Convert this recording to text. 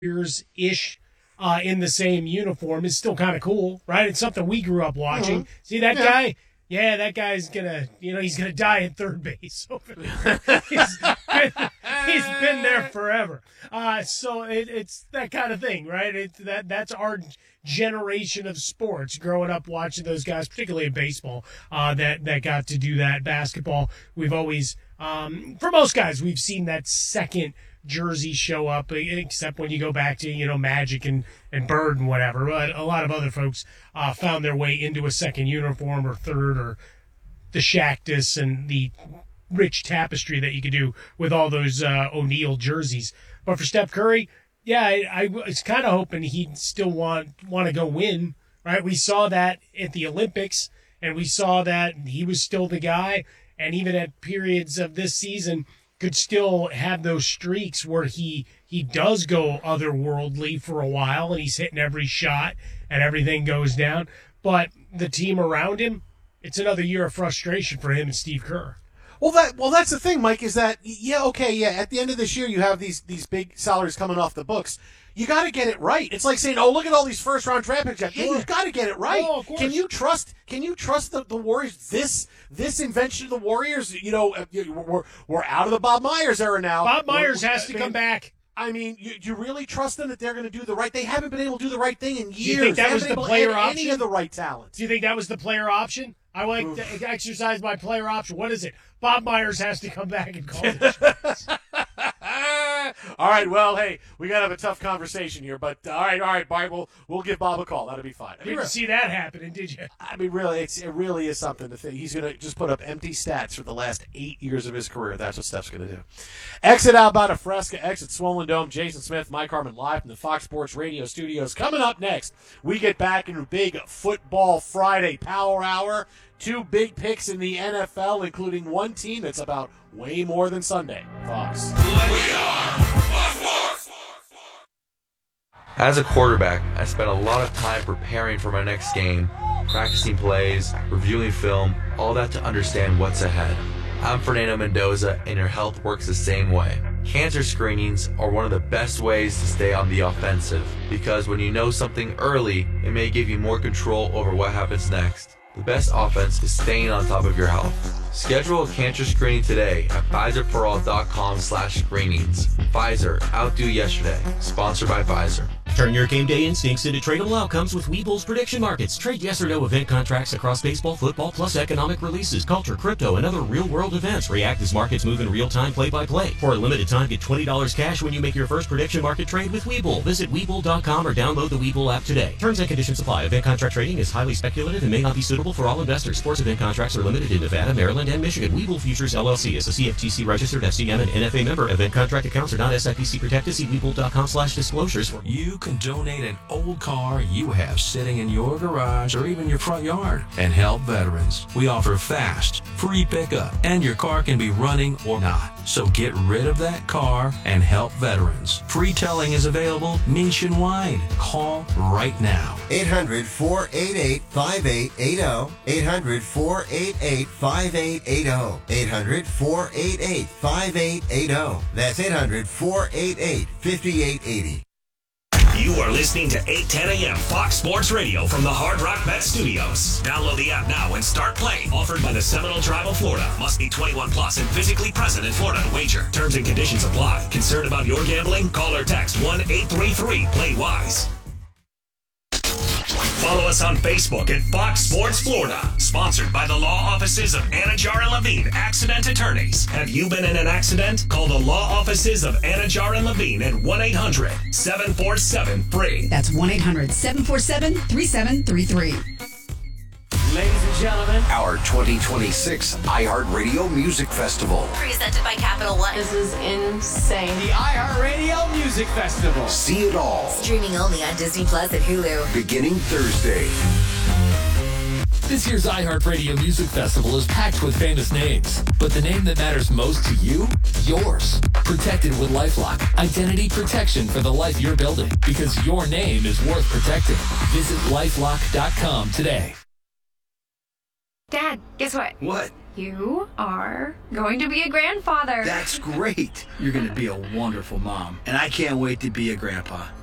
years-ish in the same uniform is still kind of cool, right? It's something we grew up watching. Mm-hmm. See that guy? Yeah, that guy's gonna, he's gonna die at third base over there. He's been there forever. So it's that kind of thing, right? That's our generation of sports, growing up watching those guys, particularly in baseball, that got to do that. Basketball, we've always, for most guys, we've seen that second jersey show up, except when you go back to, Magic and Bird and whatever. But a lot of other folks found their way into a second uniform or third, or the Shaqtus and the rich tapestry that you could do with all those O'Neal jerseys. But for Steph Curry, yeah, I was kind of hoping he'd still want to go win, right? We saw that at the Olympics, and we saw that he was still the guy, and even at periods of this season could still have those streaks where he does go otherworldly for a while, and he's hitting every shot and everything goes down. But the team around him, it's another year of frustration for him and Steve Kerr. Well, that's the thing, Mike, is that, at the end of this year you have these big salaries coming off the books. You got to get it right. It's like saying, look at all these first-round draft picks. Yeah, you've got to get it right. Oh, of course. Can you trust the Warriors? This invention of the Warriors, we're out of the Bob Myers era now. Bob Myers has to come back. I mean, you really trust them that they're going to do the right? They haven't been able to do the right thing in years. Do you think that was the player option? Any of the right talent. Do you think that was the player option? I like to exercise my player option. What is it? Bob Myers has to come back and call it. All right, well, hey, we got to have a tough conversation here, but all right, Bart, we'll give Bob a call. That'll be fine. I didn't see that happening, did you? I mean, really, it really is something to think. He's going to just put up empty stats for the last 8 years of his career. That's what Steph's going to do. Exit out about a Fresca, exit Swollen Dome. Jason Smith, Mike Harmon, live from the Fox Sports Radio studios. Coming up next, we get back into Big Football Friday Power Hour. 2 big picks in the NFL, including one team that's about way more than Sunday. Fox. We are Fox. As a quarterback, I spent a lot of time preparing for my next game, practicing plays, reviewing film, all that to understand what's ahead. I'm Fernando Mendoza, and your health works the same way. Cancer screenings are one of the best ways to stay on the offensive, because when you know something early, it may give you more control over what happens next. The best offense is staying on top of your health. Schedule a cancer screening today at PfizerForAll.com/screenings. Pfizer, outdo yesterday. Sponsored by Pfizer. Turn your game day instincts into tradable outcomes with Webull's prediction markets. Trade yes or no event contracts across baseball, football, plus economic releases, culture, crypto, and other real-world events. React as markets move in real time, play-by-play. For a limited time, get $20 cash when you make your first prediction market trade with Webull. Visit Webull.com or download the Webull app today. Terms and conditions apply. Event contract trading is highly speculative and may not be suitable for all investors. Sports event contracts are limited in Nevada, Maryland, and Michigan. Webull Futures LLC is a CFTC registered FCM and NFA member. Event contract accounts are not SIPC protected. See Webull.com/disclosures. You can donate an old car you have sitting in your garage or even your front yard and help veterans. We offer fast, free pickup, and your car can be running or not. So get rid of that car and help veterans. Free towing is available nationwide. Call right now. 800-488-5880. 800-488-5880. 800-488-5880. That's 800-488-5880. You are listening to 8:10 a.m. Fox Sports Radio from the Hard Rock Bet Studios. Download the app now and start playing. Offered by the Seminole Tribe of Florida. Must be 21 plus and physically present in Florida to wager. Terms and conditions apply. Concerned about your gambling? Call or text 1-833-PLAY-WISE. Follow us on Facebook at Fox Sports Florida. Sponsored by the law offices of Anajar and Levine, accident attorneys. Have you been in an accident? Call the law offices of Anajar and Levine at 1-800-747-FREE. That's 1-800-747-3733. Ladies and gentlemen, our 2026 iHeartRadio Music Festival. Presented by Capital One. This is insane. The iHeartRadio Music Festival. See it all. Streaming only on Disney Plus and Hulu. Beginning Thursday. This year's iHeartRadio Music Festival is packed with famous names. But the name that matters most to you? Yours. Protected with LifeLock. Identity protection for the life you're building. Because your name is worth protecting. Visit LifeLock.com today. Dad, guess what? What? You are going to be a grandfather. That's great. You're going to be a wonderful mom. And I can't wait to be a grandpa.